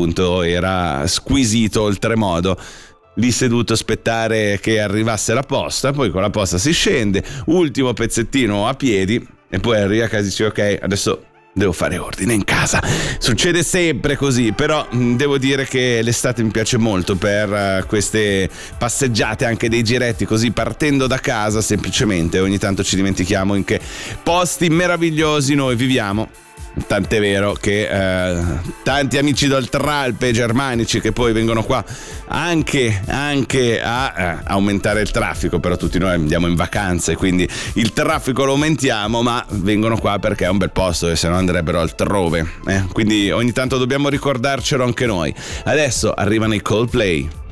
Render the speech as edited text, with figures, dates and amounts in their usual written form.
appunto era squisito oltremodo, lì seduto a aspettare che arrivasse la posta. Poi con la posta si scende, ultimo pezzettino a piedi, e poi arriva a casa e dice ok, adesso devo fare ordine in casa. Succede sempre così, però devo dire che l'estate mi piace molto per queste passeggiate, anche dei giretti così partendo da casa. Semplicemente ogni tanto ci dimentichiamo in che posti meravigliosi noi viviamo. Tant'è vero che tanti amici d'Oltralpe germanici che poi vengono qua anche a aumentare il traffico, però tutti noi andiamo in vacanze, quindi il traffico lo aumentiamo, ma vengono qua perché è un bel posto e se no andrebbero altrove, quindi ogni tanto dobbiamo ricordarcelo anche noi. Adesso arrivano i Coldplay.